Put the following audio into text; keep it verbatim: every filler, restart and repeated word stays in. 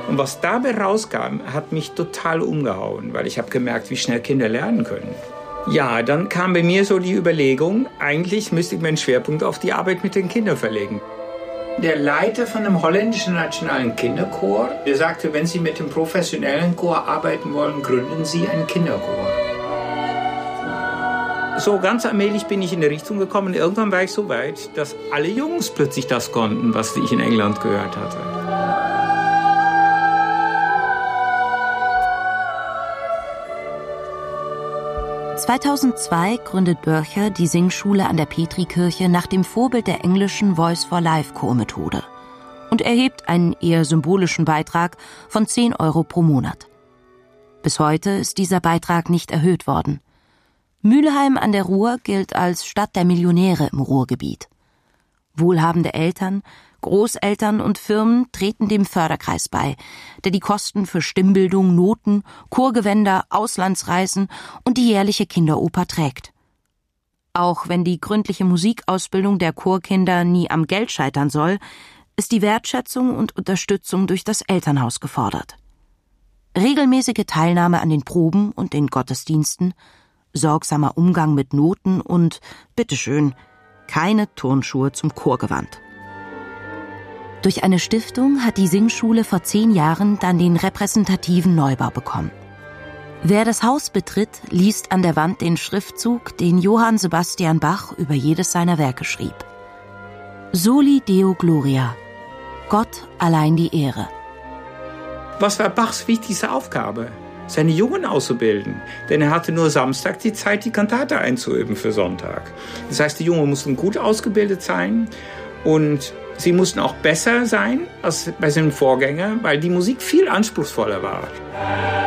Und was dabei rauskam, hat mich total umgehauen, weil ich habe gemerkt, wie schnell Kinder lernen können. Ja, dann kam bei mir so die Überlegung, eigentlich müsste ich meinen Schwerpunkt auf die Arbeit mit den Kindern verlegen. Der Leiter von dem holländischen Nationalen Kinderchor, der sagte, wenn Sie mit dem professionellen Chor arbeiten wollen, gründen Sie einen Kinderchor. So ganz allmählich bin ich in die Richtung gekommen. Irgendwann war ich so weit, dass alle Jungs plötzlich das konnten, was ich in England gehört hatte. zweitausendzwei gründet Börcher die Singschule an der Petrikirche nach dem Vorbild der englischen Voice for Life Chormethode und erhebt einen eher symbolischen Beitrag von zehn Euro pro Monat. Bis heute ist dieser Beitrag nicht erhöht worden. Mülheim an der Ruhr gilt als Stadt der Millionäre im Ruhrgebiet. Wohlhabende Eltern, Großeltern und Firmen treten dem Förderkreis bei, der die Kosten für Stimmbildung, Noten, Chorgewänder, Auslandsreisen und die jährliche Kinderoper trägt. Auch wenn die gründliche Musikausbildung der Chorkinder nie am Geld scheitern soll, ist die Wertschätzung und Unterstützung durch das Elternhaus gefordert. Regelmäßige Teilnahme an den Proben und den Gottesdiensten, sorgsamer Umgang mit Noten und, bitteschön, keine Turnschuhe zum Chorgewand. Durch eine Stiftung hat die Singschule vor zehn Jahren dann den repräsentativen Neubau bekommen. Wer das Haus betritt, liest an der Wand den Schriftzug, den Johann Sebastian Bach über jedes seiner Werke schrieb. Soli Deo Gloria. Gott allein die Ehre. Was war Bachs wichtigste Aufgabe? Seine Jungen auszubilden. Denn er hatte nur Samstag die Zeit, die Kantate einzuüben für Sonntag. Das heißt, die Jungen mussten gut ausgebildet sein und sie mussten auch besser sein als bei seinem Vorgänger, weil die Musik viel anspruchsvoller war.